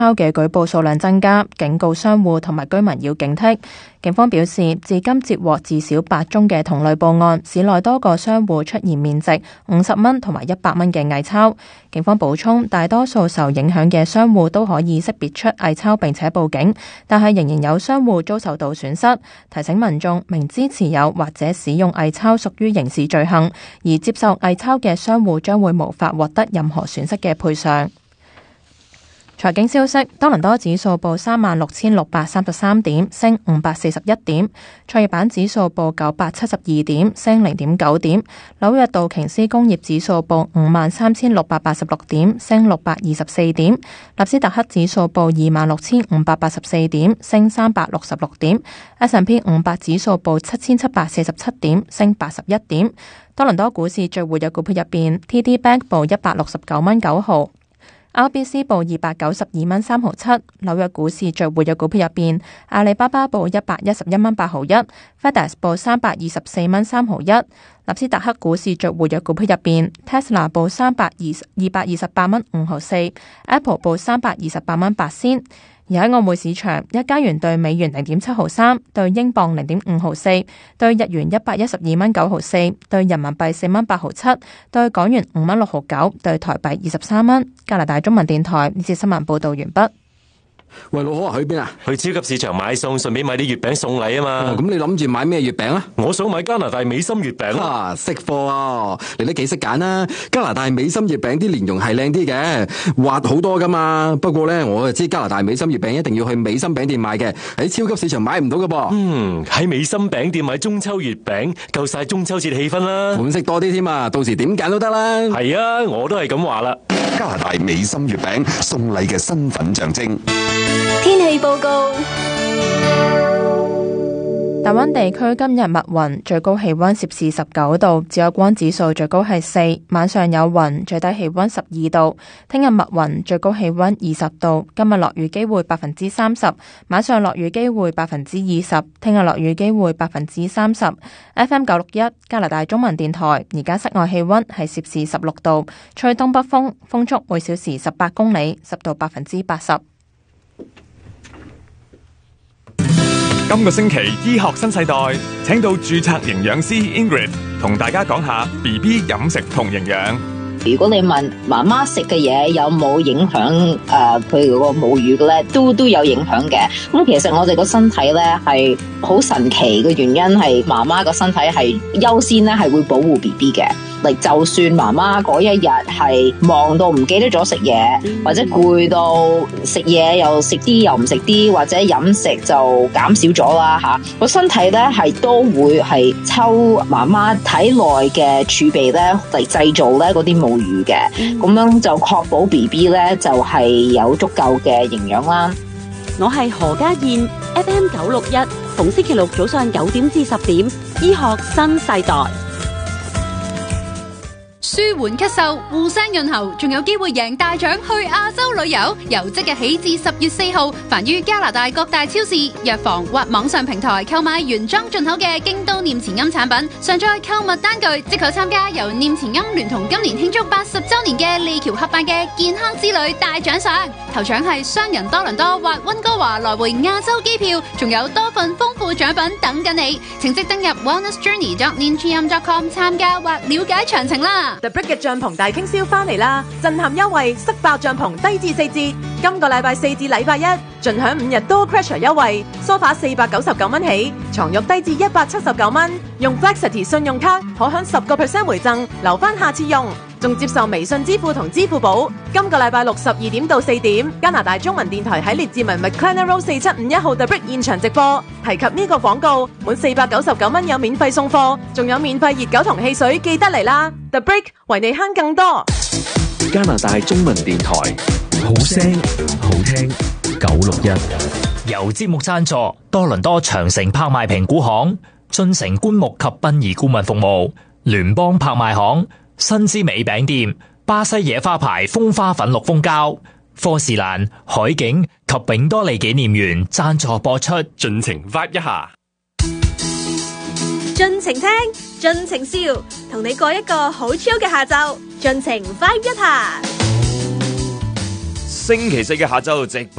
嘅舉報數量增加，警告商戶同埋居民要警惕。警方表示，至今接獲至少8宗嘅同類報案，市內多個商戶出現面值50蚊同埋100蚊嘅偽鈔。警方補充，大多數受影響嘅商戶都可以識別出偽鈔並且報警，但係仍然有商戶遭受到損失。提醒民眾明知持有或者使用偽鈔屬於刑事罪行，而接受偽鈔嘅商戶將會無法獲得任何損失嘅賠償。財經消息，多倫多指數報36,633點，升541點；創業板指數報972點，升0.9點；紐約道瓊斯工業指數報53,686點，升624點；納斯達克指數報26,584點，升366點；S&P 500指數報7,747點，升81點。多倫多股市最活躍股票入邊 ，TD Bank 報169蚊9毫。RBC 報292蚊3毫7，紐約股市最活躍股票入邊，阿里巴巴報111蚊8毫1 ，FedEx 報324蚊3毫1，納斯達克股市最活躍股票入邊 ，Tesla 報228蚊5毫4 ，Apple 報328蚊8仙。而喺澳匯市場，一加元兌美元0.7毫3，兌英鎊0.5毫4，兌日元112蚊9毫4，兌人民幣4蚊8毫7，兌港元5蚊6毫9，兌台幣23蚊。加拿大中文電台呢次新聞報道完畢。 喂，老可去邊啊？ 去超級市場買餸，順便買啲月餅送禮啊嘛。 咁你諗住買咩月餅啊？ 我想買加拿大美心月餅啊，識貨啊！你都幾識揀啊？加拿大美心月餅啲蓮蓉係靚啲嘅，滑好多噶嘛。不過咧，我就知加拿大美心月餅一定要去美心餅店買嘅，喺超級市場買唔到噶噃。 喺美心餅店買中秋月餅，夠晒中秋節氣氛啦。 款式多啲添啊，到時點揀都得啦。 係啊，我都係咁話啦。 加拿大美心月餅送禮嘅身份象徵。 天氣報告。 大灣地區今日密雲，最高氣溫攝氏19度，紫外光指數最高係4，晚上有雲，最低氣溫12度。聽日密雲，最高氣溫20度，今日落雨機會30%，晚上落雨機會20%，聽日落雨機會30%。FM 961加拿大中文電台，而家室外氣溫係攝氏16度，吹東北風，風速每小時18公里，濕度80%。 今個星期醫學新世代請到註冊營養師 Ingrid 同大家講下 BB 飲食同營養。 如果你問媽媽食嘅嘢有冇影響佢嗰個母乳嘅咧，都有影響嘅。咁其實我哋個身體咧係好神奇嘅，原因係媽媽個身體係優先咧係會保護 BB 嘅。就算媽媽嗰一日係忙到唔記得咗食嘢，或者攰到食嘢又食啲又唔食啲，或者飲食就減少咗啦吓，個身體咧係都會係抽媽媽體內嘅儲備咧嚟製造咧嗰啲母乳嘅，咁樣就確保 BB 咧就係有足夠嘅營養啦。 我係何家燕 FM 961，逢星期六早上9點至10點，醫學新世代。 舒緩咳嗽、護聲潤喉，仲有機會贏大獎去亞洲旅遊。由即日起至10月4號，凡於加拿大各大超市、藥房或網上平台購買原裝進口嘅京都念慈庵產品，上載購物單據，即可參加由念慈庵聯同今年慶祝80週年嘅利橋合辦嘅健康之旅大獎賞。頭獎係雙人多倫多或溫哥華來回亞洲機票，仲有多份豐富獎品等緊你。請即登入 wellnessjourney.newtm.com 參加或了解詳情啦。 The Brick 嘅帳篷大傾銷翻嚟啦！震撼優惠，塞爆帳篷低至4折。今個禮拜4至禮拜1，盡享5日多 Crasher 優惠，梳化499蚊起，床褥低至179蚊。用 Flexity 信用卡可享10% 回贈，留翻下次用。仲接受微信支付同支付寶。今個禮拜6 12點到4點，加拿大中文電台喺列治文 McLennan Road 4751號 The Brick 現場直播。提及呢個廣告，滿499蚊有免費送貨，仲有免費熱狗同汽水，記得嚟啦 ！The Brick 為你慳更多。 加拿大中文電台，好聲好聽961。 由節目贊助，多倫多長城拍賣評估行、進城棺木及殯儀顧問服務、聯邦拍賣行、新之美餅店、巴西野花牌風花粉綠蜂膠、科士蘭、海景及永多利紀念園贊助播出。 盡情 vibe 一下， 盡情聽，盡情笑，同你過一個好 chill 嘅下晝，盡情 vibe 一下。 星期四嘅下晝直播。